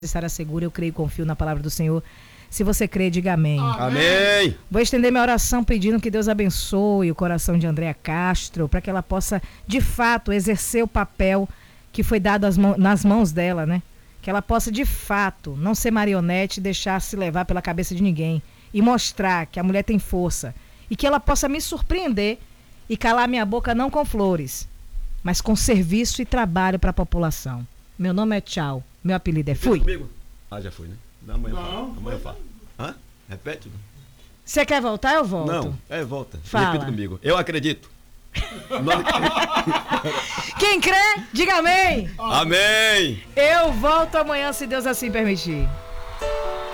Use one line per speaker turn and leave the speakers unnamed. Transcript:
estará seguro. Eu creio e confio na palavra do Senhor. Se você crê, diga amém.
Amém.
Vou estender minha oração pedindo que Deus abençoe o coração de Andréa Castro, para que ela possa, de fato, exercer o papel que foi dado nas mãos dela, né? Que ela possa, de fato, não ser marionete e deixar se levar pela cabeça de ninguém. E mostrar que a mulher tem força. E que ela possa me surpreender e calar minha boca não com flores, mas com serviço e trabalho para a população. Meu nome é Tchau. Meu apelido é Fui.
Comigo? Ah, já foi, né? Amanhã eu falo. Hã? Repete.
Você quer voltar? Eu volto.
Não, volta.
Fala.
Repita comigo. Eu acredito.
Quem crê, diga amém.
Amém.
Eu volto amanhã, se Deus assim permitir.